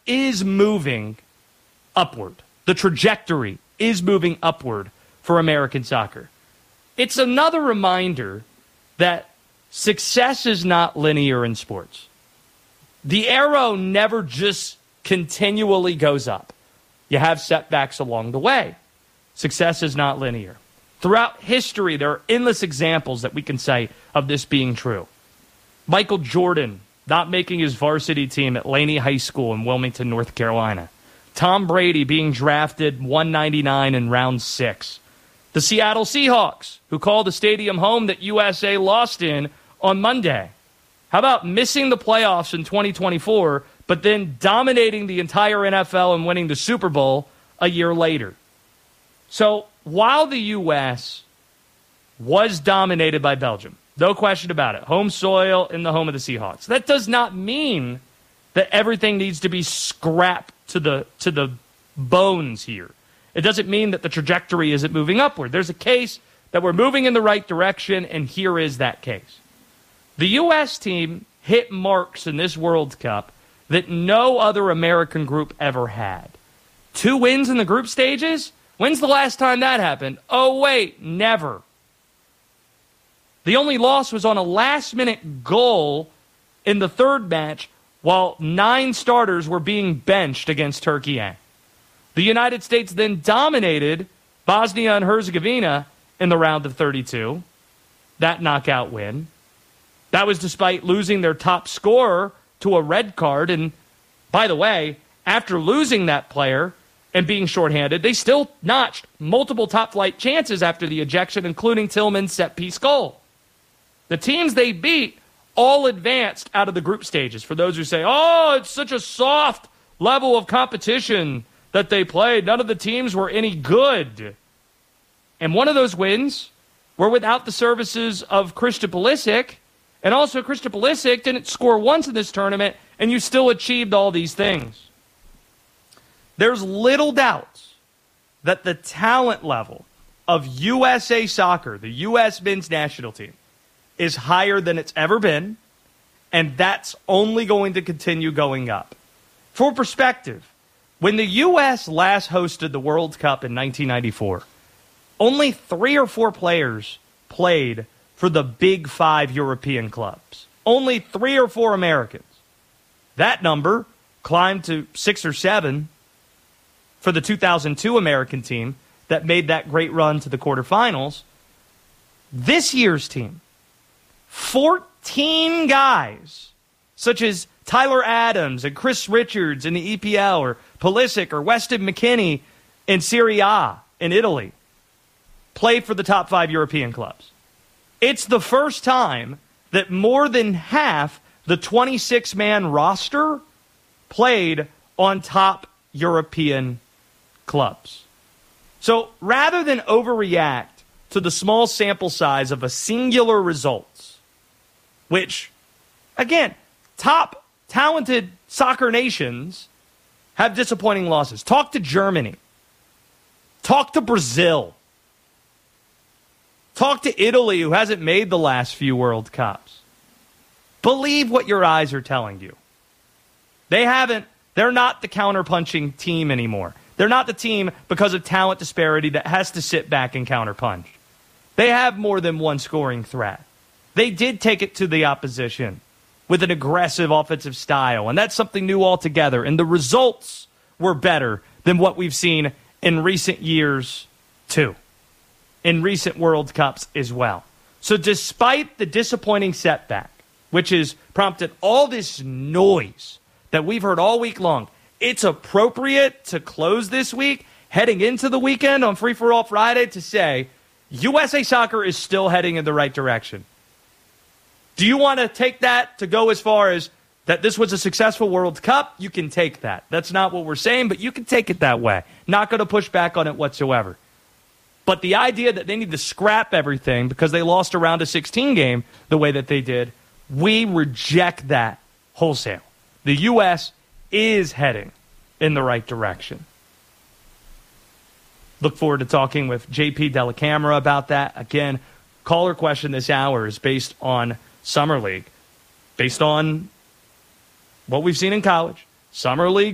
is moving upward. The trajectory is moving upward for American soccer. It's another reminder that success is not linear in sports. The arrow never just continually goes up. You have setbacks along the way. Success is not linear. Throughout history, there are endless examples that we can say of this being true. Michael Jordan not making his varsity team at Laney High School in Wilmington, North Carolina. Tom Brady being drafted 199 in round 6. The Seattle Seahawks, who called the stadium home that USA lost in on Monday. How about missing the playoffs in 2024, but then dominating the entire NFL and winning the Super Bowl a year later? So while the U.S. was dominated by Belgium, no question about it, home soil in the home of the Seahawks, that does not mean that everything needs to be scrapped to the bones here. It doesn't mean that the trajectory isn't moving upward. There's a case that we're moving in the right direction, and here is that case. The U.S. team hit marks in this World Cup that no other American group ever had. 2 wins in the group stages? When's the last time that happened? Oh, wait, never. The only loss was on a last-minute goal in the third match while 9 starters were being benched against Turkey A. The United States then dominated Bosnia and Herzegovina in the round of 32, that knockout win. That was despite losing their top scorer to a red card. And by the way, after losing that player and being shorthanded, they still notched multiple top-flight chances after the ejection, including Tillman's set-piece goal. The teams they beat all advanced out of the group stages. For those who say, oh, it's such a soft level of competition that they played. None of the teams were any good. And one of those wins were without the services of Christian Pulisic. And also, Christian Pulisic didn't score once in this tournament, and you still achieved all these things. There's little doubt that the talent level of USA Soccer, the U.S. men's national team, is higher than it's ever been, and that's only going to continue going up. For perspective, when the U.S. last hosted the World Cup in 1994, only 3 or 4 players played for the big 5 European clubs. Only 3 or 4 Americans. That number climbed to 6 or 7 for the 2002 American team that made that great run to the quarterfinals. This year's team, 14 guys, such as Tyler Adams and Chris Richards in the EPL, or Pulisic or Weston McKennie in Serie A in Italy, played for the top 5 European clubs. It's the first time that more than half the 26-man roster played on top European clubs. So rather than overreact to the small sample size of a singular results, which, again, top talented soccer nations have disappointing losses. Talk to Germany. Talk to Brazil. Talk to Italy, who hasn't made the last few World Cups. Believe what your eyes are telling you. They're not the counterpunching team anymore. They're not the team, because of talent disparity, that has to sit back and counterpunch. They have more than one scoring threat. They did take it to the opposition with an aggressive offensive style, and that's something new altogether. And the results were better than what we've seen in recent years, too. In recent World Cups as well. So despite the disappointing setback, which has prompted all this noise that we've heard all week long, it's appropriate to close this week, heading into the weekend on Free For All Friday, to say USA Soccer is still heading in the right direction. Do you want to take that to go as far as that this was a successful World Cup? You can take that. That's not what we're saying, but you can take it that way. Not going to push back on it whatsoever. But the idea that they need to scrap everything because they lost a round of 16 game the way that they did, we reject that wholesale. The U.S. is heading in the right direction. Look forward to talking with JP Dellacamera about that. Again, caller question this hour is based on Summer League, based on what we've seen in college. Summer League